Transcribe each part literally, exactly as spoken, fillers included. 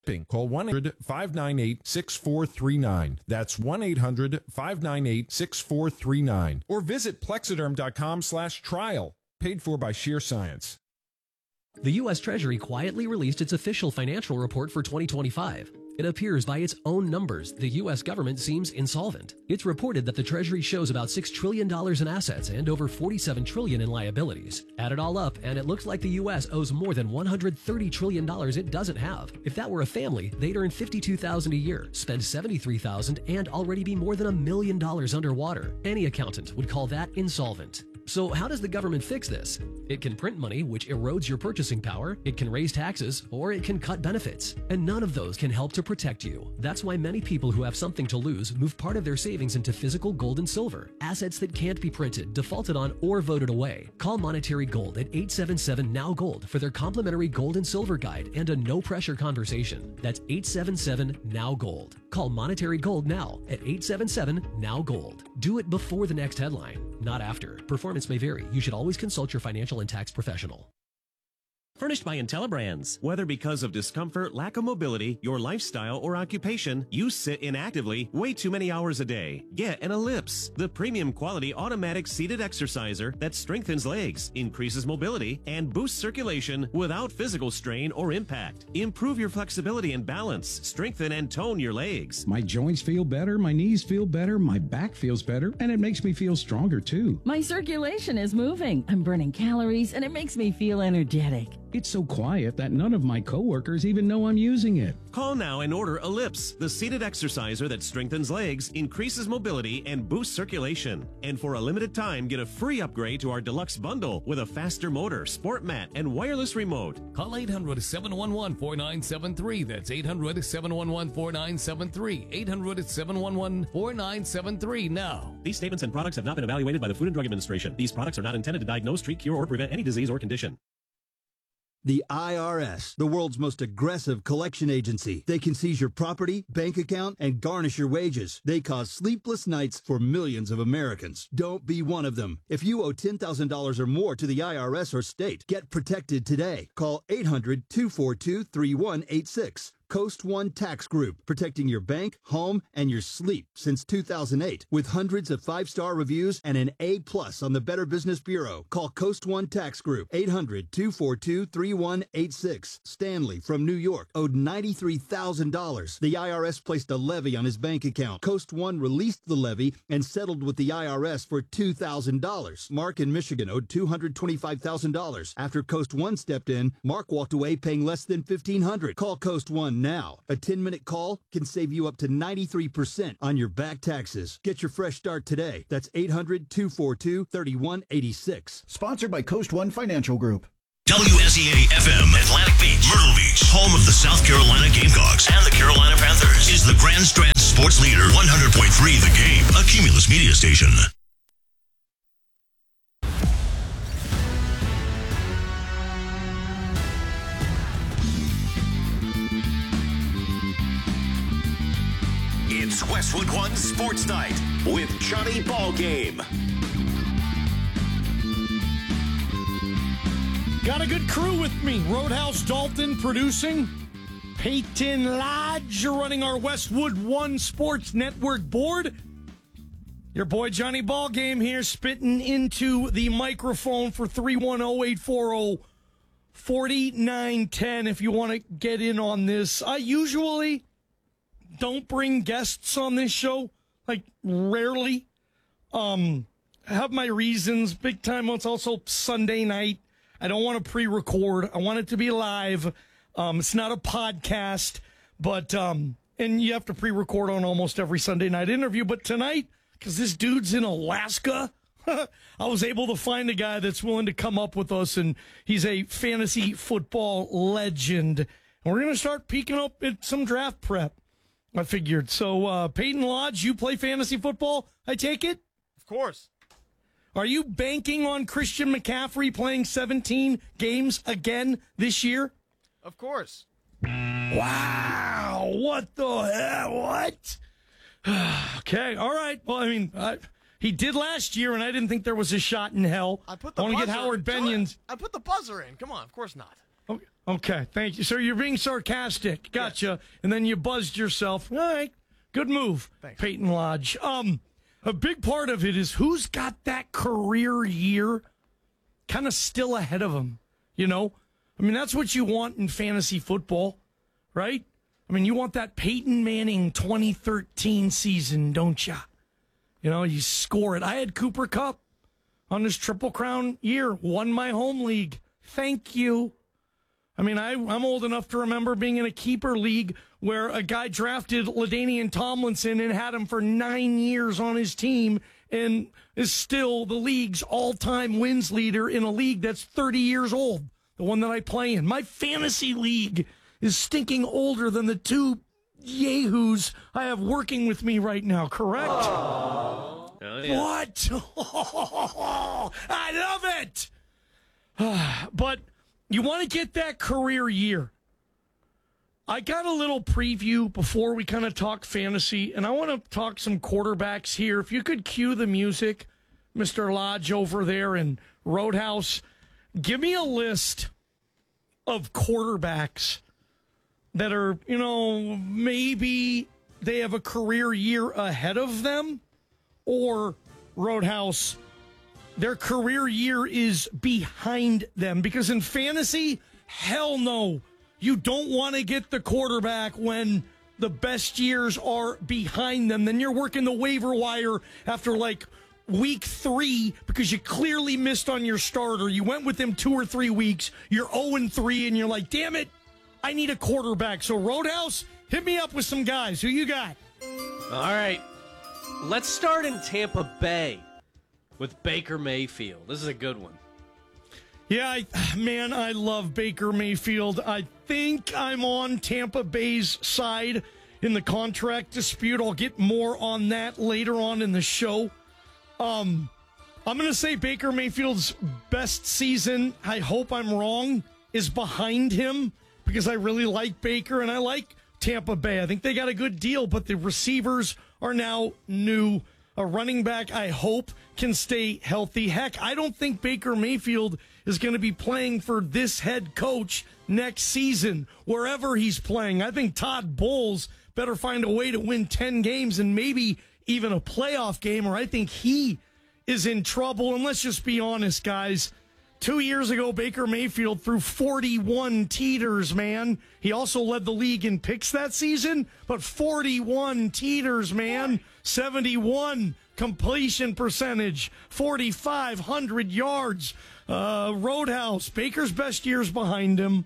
Call one eight hundred five nine eight six four three nine. That's one eight hundred five nine eight six four three nine. Or visit plexiderm.com slash trial. Paid for by Sheer Science. The U S Treasury quietly released its official financial report for twenty twenty-five. It appears by its own numbers, the U S government seems insolvent. It's reported that the Treasury shows about six trillion dollars in assets and over forty-seven trillion dollars in liabilities. Add it all up, and it looks like the U S owes more than one hundred thirty trillion dollars it doesn't have. If that were a family, they'd earn fifty-two thousand dollars a year, spend seventy-three thousand dollars, and already be more than a million dollars underwater. Any accountant would call that insolvent. So how does the government fix this? It can print money, which erodes your purchasing power, it can raise taxes, or it can cut benefits. And none of those can help to protect you. That's why many people who have something to lose move part of their savings into physical gold and silver, assets that can't be printed, defaulted on, or voted away. Call Monetary Gold at eight seven seven N O W Gold for their complimentary gold and silver guide and a no-pressure conversation. That's eight seven seven N O W Gold. Call Monetary Gold now at eight seven seven N O W Gold. Do it before the next headline, not after. Performance may vary. You should always consult your financial and tax professional. Furnished by IntelliBrands. Whether because of discomfort, lack of mobility, your lifestyle, or occupation, you sit inactively way too many hours a day. Get an Ellipse, the premium quality automatic seated exerciser that strengthens legs, increases mobility, and boosts circulation without physical strain or impact. Improve your flexibility and balance, strengthen and tone your legs. My joints feel better, my knees feel better, my back feels better, and it makes me feel stronger too. My circulation is moving. I'm burning calories, and it makes me feel energetic. It's so quiet that none of my coworkers even know I'm using it. Call now and order Ellipse, the seated exerciser that strengthens legs, increases mobility, and boosts circulation. And for a limited time, get a free upgrade to our deluxe bundle with a faster motor, sport mat, and wireless remote. Call eight hundred seven one one four nine seven three. That's eight hundred seven one one four nine seven three. eight hundred seven one one four nine seven three now. These statements and products have not been evaluated by the Food and Drug Administration. These products are not intended to diagnose, treat, cure, or prevent any disease or condition. The I R S, the world's most aggressive collection agency. They can seize your property, bank account, and garnish your wages. They cause sleepless nights for millions of Americans. Don't be one of them. If you owe ten thousand dollars or more to the I R S or state, get protected today. Call eight hundred two four two three one eight six. Coast One Tax Group, protecting your bank, home, and your sleep since two thousand eight. With hundreds of five-star reviews and an A plus on the Better Business Bureau. Call Coast One Tax Group, eight hundred two four two three one eight six. Stanley from New York owed ninety-three thousand dollars. The I R S placed a levy on his bank account. Coast One released the levy and settled with the I R S for two thousand dollars. Mark in Michigan owed two hundred twenty-five thousand dollars. After Coast One stepped in, Mark walked away paying less than fifteen hundred dollars. Call Coast One now. A ten-minute call can save you up to ninety-three percent on your back taxes. Get your fresh start today. That's eight hundred two four two three one eight six. Sponsored by Coast One Financial Group. W S E A F M, Atlantic Beach, Myrtle Beach, home of the South Carolina Gamecocks and the Carolina Panthers, is the Grand Strand Sports Leader, one hundred point three The Game, a Cumulus media station. It's Westwood One Sports Night with Johnny Ballgame. Got a good crew with me. Roadhouse Dalton producing. Peyton Lodge running our Westwood One Sports Network board. Your boy Johnny Ballgame here spitting into the microphone for three one zero, eight four zero, four nine one zero if you want to get in on this. I usually don't bring guests on this show, like rarely. Um, I have my reasons. Big time. It's also Sunday night. I don't want to pre-record. I want it to be live. Um, it's not a podcast, but um, and you have to pre-record on almost every Sunday night interview. But tonight, because this dude's in Alaska, I was able to find a guy that's willing to come up with us, and he's a fantasy football legend. And we're going to start peeking up at some draft prep, I figured. So, uh, Peyton Lodge, you play fantasy football, I take it? Of course. Are you banking on Christian McCaffrey playing seventeen games again this year? Of course. Wow. What the hell? What? Okay. All right. Well, I mean, I, he did last year, and I didn't think there was a shot in hell. I put the I want to buzzer get Howard in. Benion's. I put the buzzer in. Come on. Of course not. Okay. Okay, thank you. So you're being sarcastic. Gotcha. Yes. And then you buzzed yourself. All right, good move, Thanks. Peyton Lodge. Um, a big part of it is who's got that career year kind of still ahead of him, you know? I mean, that's what you want in fantasy football, right? I mean, you want that Peyton Manning twenty thirteen season, don't you? You know, you score it. I had Cooper Kupp on his Triple Crown year, won my home league. Thank you. I mean, I, I'm old enough to remember being in a keeper league where a guy drafted LaDainian Tomlinson and had him for nine years on his team and is still the league's all-time wins leader in a league that's thirty years old, the one that I play in. My fantasy league is stinking older than the two yahoos I have working with me right now, correct? Oh, yeah. What? Oh, I love it! But you want to get that career year. I got a little preview before we kind of talk fantasy, and I want to talk some quarterbacks here. If you could cue the music, Mister Lodge over there in Roadhouse, give me a list of quarterbacks that are, you know, maybe they have a career year ahead of them, or Roadhouse, their career year is behind them. Because in fantasy, hell no, you don't want to get the quarterback when the best years are behind them. Then you're working the waiver wire after like week three because you clearly missed on your starter. You went with him two or three weeks. You're oh and three, and you're like, damn it, I need a quarterback. So Roadhouse, hit me up with some guys. Who you got? All right. Let's start in Tampa Bay with Baker Mayfield. This is a good one. Yeah, I, man, I love Baker Mayfield. I think I'm on Tampa Bay's side in the contract dispute. I'll get more on that later on in the show. Um, I'm going to say Baker Mayfield's best season, I hope I'm wrong, is behind him because I really like Baker and I like Tampa Bay. I think they got a good deal, but the receivers are now new. A running back, I hope, can stay healthy. Heck, I don't think Baker Mayfield is going to be playing for this head coach next season, wherever he's playing. I think Todd Bowles better find a way to win ten games and maybe even a playoff game, or I think he is in trouble. And let's just be honest, guys. Two years ago, Baker Mayfield threw forty-one teeters, man. He also led the league in picks that season, but forty-one teeters, man. seventy-one completion percentage, forty-five hundred yards. Uh, Roadhouse, Baker's best years behind him.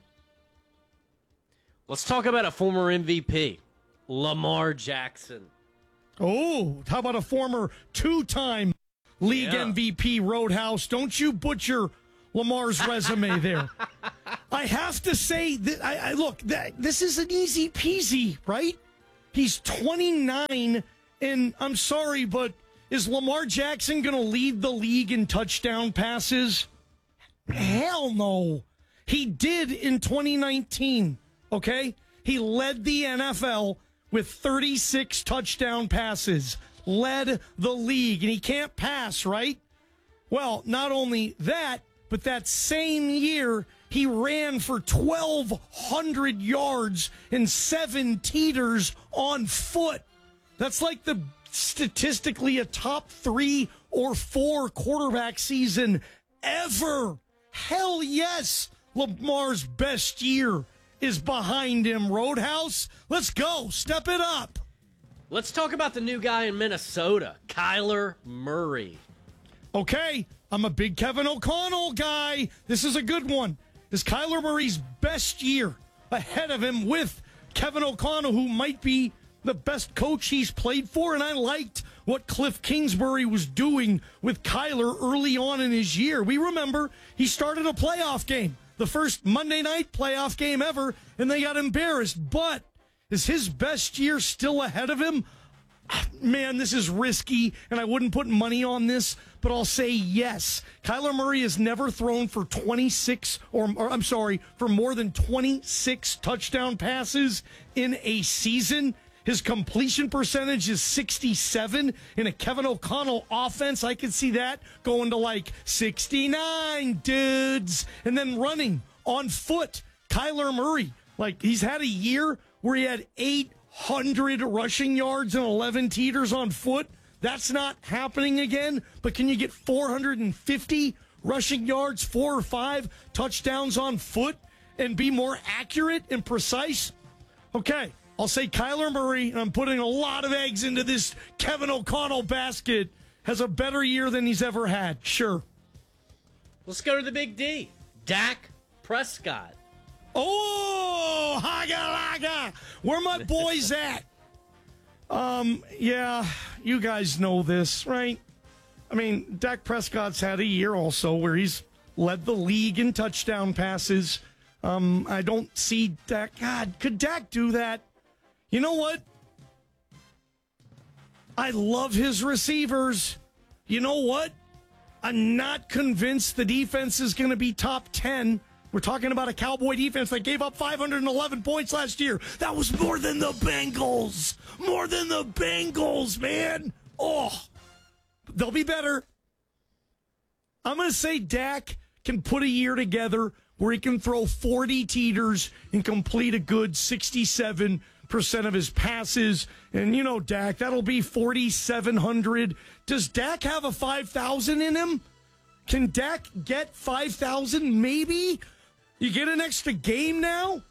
Let's talk about a former M V P, Lamar Jackson. Oh, how about a former two-time league yeah. M V P, Roadhouse? Don't you butcher Lamar's resume there. I have to say that I, I look, that this is an easy peasy, right? He's twenty-nine, and I'm sorry, but is Lamar Jackson going to lead the league in touchdown passes? Hell no. He did in twenty nineteen, okay? He led the N F L with thirty-six touchdown passes, led the league, and he can't pass, right? Well, not only that, but that same year, he ran for twelve hundred yards and seven teeters on foot. That's like the statistically a top three or four quarterback season ever. Hell yes, Lamar's best year is behind him. Roadhouse, let's go. Step it up. Let's talk about the new guy in Minnesota, Kyler Murray. Okay, I'm a big Kevin O'Connell guy. This is a good one. Is Kyler Murray's best year ahead of him with Kevin O'Connell, who might be the best coach he's played for? And I liked what Cliff Kingsbury was doing with Kyler early on in his year. We remember he started a playoff game, the first Monday night playoff game ever, and they got embarrassed. But is his best year still ahead of him? Man, this is risky, and I wouldn't put money on this, but I'll say yes. Kyler Murray has never thrown for twenty-six, or, or I'm sorry, for more than twenty-six touchdown passes in a season. His completion percentage is sixty-seven. In a Kevin O'Connell offense, I could see that going to like sixty-nine, dudes. And then running on foot, Kyler Murray. Like, he's had a year where he had eight hundred rushing yards and eleven teeters on foot. That's not happening again. But can you get four hundred fifty rushing yards, four or five touchdowns on foot, and be more accurate and precise? Okay, I'll say Kyler Murray, and I'm putting a lot of eggs into this Kevin O'Connell basket, has a better year than he's ever had. Sure. Let's go to the big D. Dak Prescott. Oh, haga laga. Where my boys at? Um, yeah, you guys know this, right? I mean, Dak Prescott's had a year also where he's led the league in touchdown passes. Um, I don't see Dak. God, could Dak do that? You know what? I love his receivers. You know what? I'm not convinced the defense is going to be top ten. We're talking about a Cowboy defense that gave up five hundred eleven points last year. That was more than the Bengals. More than the Bengals, man. Oh, they'll be better. I'm going to say Dak can put a year together where he can throw forty teeters and complete a good sixty-seven percent of his passes. And, you know, Dak, that'll be forty-seven hundred. Does Dak have a five thousand in him? Can Dak get five thousand? Maybe. You get an extra game now?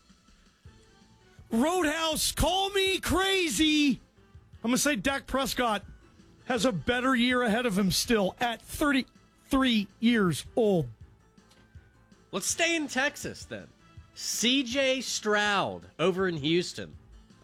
Roadhouse, call me crazy. I'm going to say Dak Prescott has a better year ahead of him still at thirty-three years old. Let's stay in Texas then. C J Stroud over in Houston.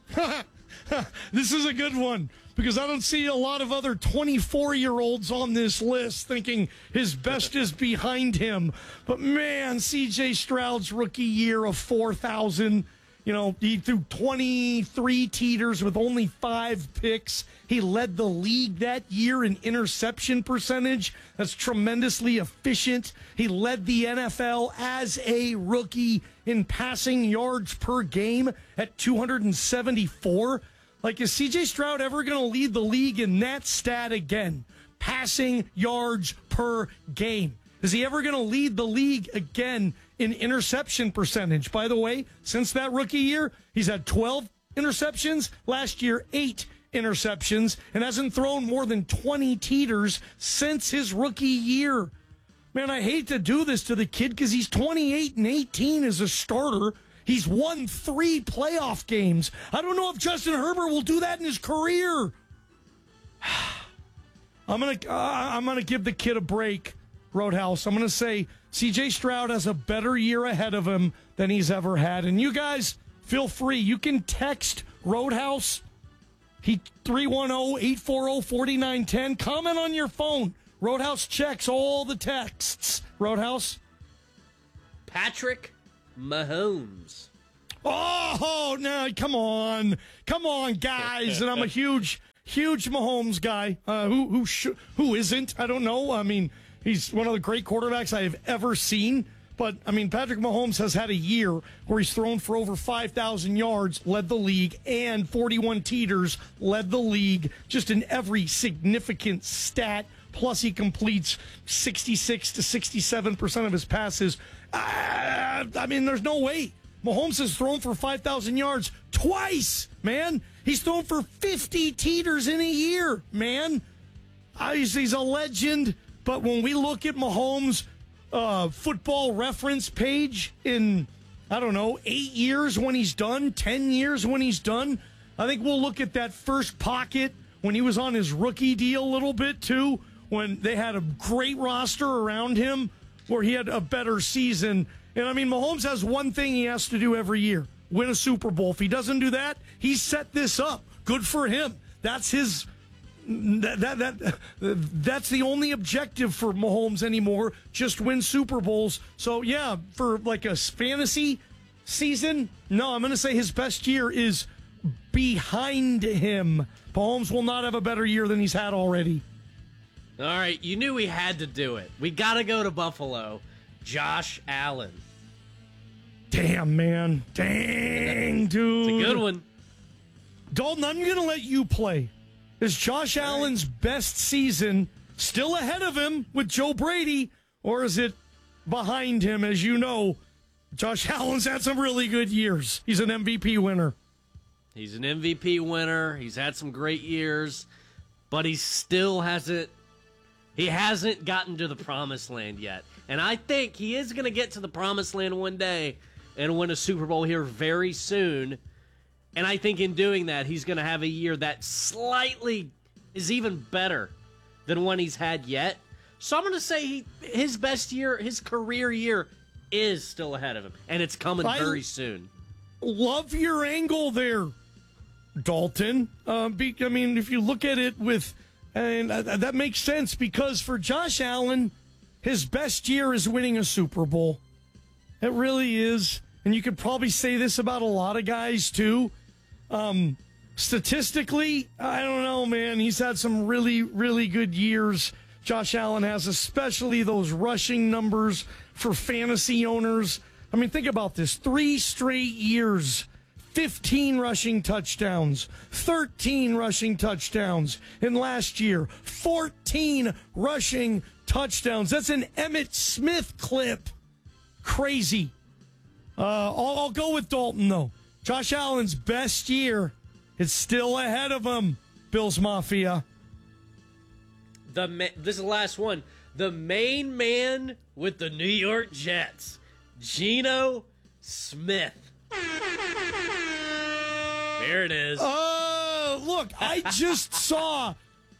This is a good one because I don't see a lot of other twenty-four-year-olds on this list thinking his best is behind him. But, man, C J Stroud's rookie year of four thousand, you know, he threw twenty-three teeters with only five picks. He led the league that year in interception percentage. That's tremendously efficient. He led the N F L as a rookie in passing yards per game at two hundred seventy-four. Like, is C J Stroud ever going to lead the league in that stat again? Passing yards per game. Is he ever going to lead the league again in interception percentage? By the way, since that rookie year, he's had twelve interceptions. Last year, eight interceptions, and hasn't thrown more than twenty teeters since his rookie year. Man, I hate to do this to the kid because he's twenty-eight and eighteen as a starter. He's won three playoff games. I don't know if Justin Herbert will do that in his career. I'm gonna, uh, I'm gonna give the kid a break, Roadhouse. I'm gonna say C J Stroud has a better year ahead of him than he's ever had. And you guys, feel free. You can text Roadhouse. He three one zero, eight four zero, four nine one zero. Comment on your phone. Roadhouse checks all the texts. Roadhouse. Patrick Mahomes. Oh, no, come on. Come on, guys. And I'm a huge, huge Mahomes guy. Uh, who who sh- who isn't? I don't know. I mean, he's one of the great quarterbacks I have ever seen. But, I mean, Patrick Mahomes has had a year where he's thrown for over five thousand yards, led the league, and forty-one teeters, led the league, just in every significant stat. Plus, he completes sixty-six to sixty-seven percent of his passes. Uh, I mean, there's no way. Mahomes has thrown for five thousand yards twice, man. He's thrown for fifty teeters in a year, man. Uh, he's, he's a legend. But when we look at Mahomes' uh, football reference page in, I don't know, eight years when he's done, ten years when he's done, I think we'll look at that first pocket when he was on his rookie deal a little bit, too, when they had a great roster around him, where he had a better season. And, I mean, Mahomes has one thing he has to do every year, win a Super Bowl. If he doesn't do that, he's set this up. Good for him. That's his that, that that that's the only objective for Mahomes anymore, just win Super Bowls. So, yeah, for like a fantasy season, no, I'm going to say his best year is behind him. Mahomes will not have a better year than he's had already. All right, you knew we had to do it. We got to go to Buffalo. Josh Allen. Damn, man. Dang, dude. It's a good one. Dalton, I'm going to let you play. Is Josh All Allen's right. best season still ahead of him with Joe Brady, or is it behind him? As you know, Josh Allen's had some really good years. He's an M V P winner. He's an M V P winner. He's had some great years, but he still hasn't he hasn't gotten to the promised land yet. And I think he is going to get to the promised land one day and win a Super Bowl here very soon. And I think in doing that, he's going to have a year that slightly is even better than one he's had yet. So I'm going to say he, his best year, his career year, is still ahead of him. And it's coming I very soon. Love your angle there, Dalton. Uh, be, I mean, if you look at it with, and uh, that makes sense because for Josh Allen, his best year is winning a Super Bowl. It really is. And you could probably say this about a lot of guys, too. Um, statistically, I don't know, man. He's had some really, really good years. Josh Allen has, especially those rushing numbers for fantasy owners. I mean, think about this. Three straight years, fifteen rushing touchdowns, thirteen rushing touchdowns. And last year, fourteen rushing touchdowns. That's an Emmitt Smith clip. Crazy. Uh, I'll, I'll go with Dalton, though. Josh Allen's best year is still ahead of him, Bills Mafia. The ma- This is the last one. The main man with the New York Jets, Geno Smith. There it is. Oh, look, I just saw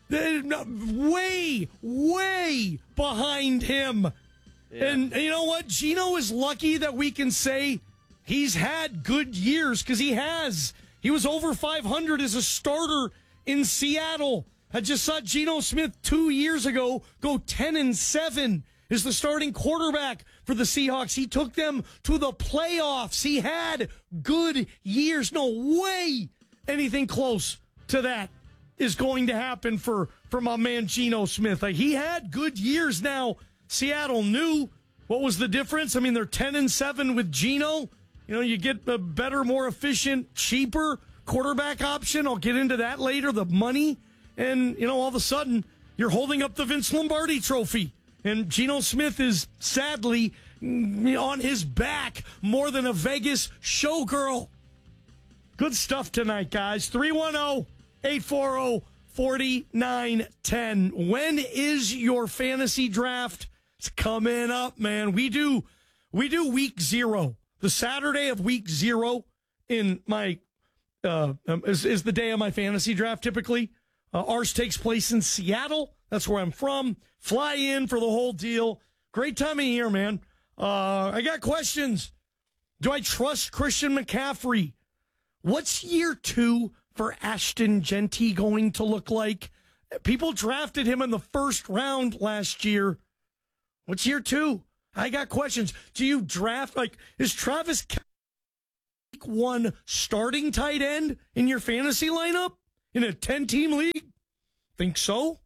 way, way behind him. Yeah. And you know what? Geno is lucky that we can say he's had good years because he has. He was over five hundred as a starter in Seattle. I just saw Geno Smith two years ago go ten and seven as the starting quarterback for the Seahawks. He took them to the playoffs. He had good years. No way anything close to that is going to happen for, for my man Geno Smith. Like, he had good years. Now, Seattle knew what was the difference. I mean, they're ten and seven with Geno. You know, you get a better, more efficient, cheaper quarterback option. I'll get into that later, the money. And, you know, all of a sudden, you're holding up the Vince Lombardi trophy. And Geno Smith is sadly on his back more than a Vegas showgirl. Good stuff tonight, guys. three one zero, eight four zero, four nine one zero. When is your fantasy draft? It's coming up, man. We do we do week zero. The Saturday of week zero in my uh, is, is the day of my fantasy draft typically. Uh, ours takes place in Seattle. That's where I'm from. Fly in for the whole deal. Great time of year, man. Uh, I got questions. Do I trust Christian McCaffrey? What's year two for Ashton Genty going to look like? People drafted him in the first round last year. What's year two? I got questions. Do you draft, like, is Travis Kelce week one starting tight end in your fantasy lineup? In a ten-team league? Think so?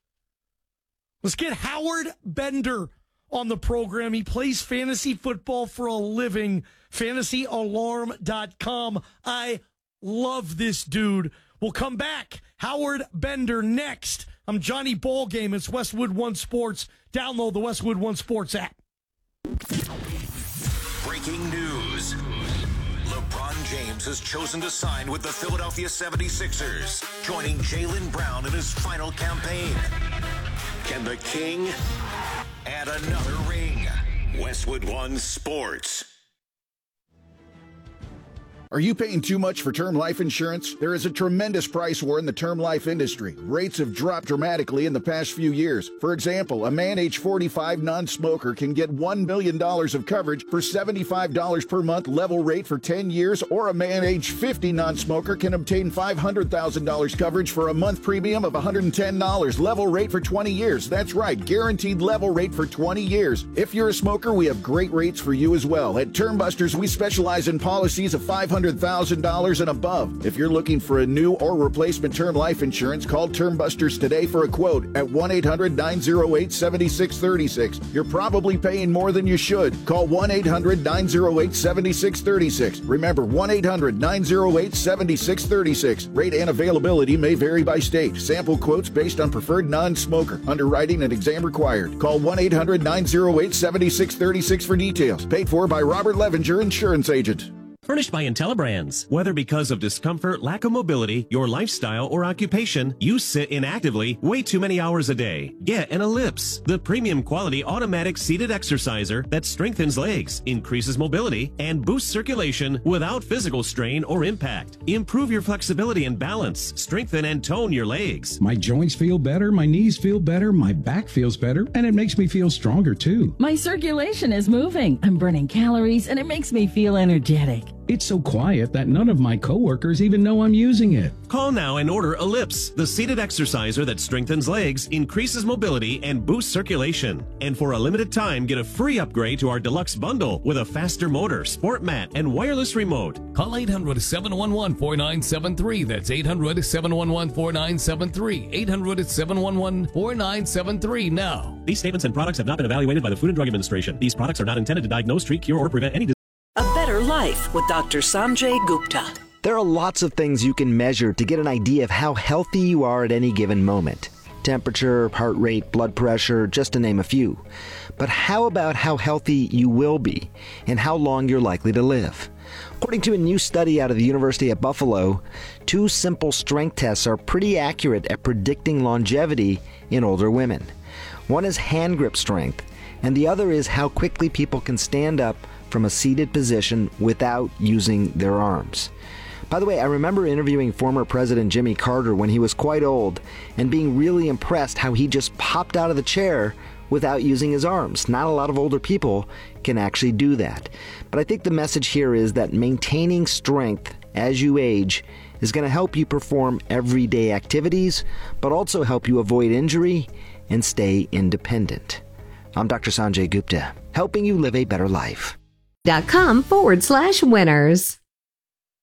Let's get Howard Bender on the program. He plays fantasy football for a living. fantasy alarm dot com. I love this dude. We'll come back. Howard Bender next. I'm Johnny Ballgame. It's Westwood One Sports. Download the Westwood One Sports app. Breaking news. LeBron James has chosen to sign with the Philadelphia seventy-sixers, joining Jaylen Brown in his final campaign. Can the King add another ring? Westwood One Sports. Are you paying too much for term life insurance? There is a tremendous price war in the term life industry. Rates have dropped dramatically in the past few years. For example, a man age forty-five non-smoker can get one million dollars of coverage for seventy-five dollars per month level rate for ten years, or a man age fifty non-smoker can obtain five hundred thousand dollars coverage for a month premium of one hundred ten dollars level rate for twenty years. That's right, guaranteed level rate for twenty years. If you're a smoker, we have great rates for you as well. At Term Busters, we specialize in policies of five hundred thousand dollars and above. If you're looking for a new or replacement term life insurance, call Term Busters today for a quote at one eight hundred nine oh eight seven six three six. You're probably paying more than you should. Call one eight hundred nine oh eight seven six three six. Remember, one eight hundred nine oh eight seven six three six. Rate and availability may vary by state. Sample quotes based on preferred non-smoker. Underwriting and exam required. Call one eight hundred nine oh eight seven six three six for details. Paid for by Robert Levenger, Insurance Agent. Furnished by IntelliBrands. Whether because of discomfort, lack of mobility, your lifestyle, or occupation, you sit inactively way too many hours a day. Get an Ellipse, the premium quality automatic seated exerciser that strengthens legs, increases mobility, and boosts circulation without physical strain or impact. Improve your flexibility and balance. Strengthen and tone your legs. My joints feel better, my knees feel better, my back feels better, and it makes me feel stronger too. My circulation is moving. I'm burning calories, and it makes me feel energetic. It's so quiet that none of my coworkers even know I'm using it. Call now and order Ellipse, the seated exerciser that strengthens legs, increases mobility, and boosts circulation. And for a limited time, get a free upgrade to our deluxe bundle with a faster motor, sport mat, and wireless remote. Call eight hundred seven one one four nine seven three. That's eight hundred seven one one four nine seven three. eight hundred seven one one four nine seven three now. These statements and products have not been evaluated by the Food and Drug Administration. These products are not intended to diagnose, treat, cure, or prevent any disease. A Better Life with Doctor Sanjay Gupta. There are lots of things you can measure to get an idea of how healthy you are at any given moment. Temperature, heart rate, blood pressure, just to name a few. But how about how healthy you will be and how long you're likely to live? According to a new study out of the University of Buffalo, two simple strength tests are pretty accurate at predicting longevity in older women. One is hand grip strength, and the other is how quickly people can stand up from a seated position without using their arms. By the way, I remember interviewing former President Jimmy Carter when he was quite old and being really impressed how he just popped out of the chair without using his arms. Not a lot of older people can actually do that. But I think the message here is that maintaining strength as you age is going to help you perform everyday activities, but also help you avoid injury and stay independent. I'm Doctor Sanjay Gupta, helping you live a better life. Dot com forward slash winners.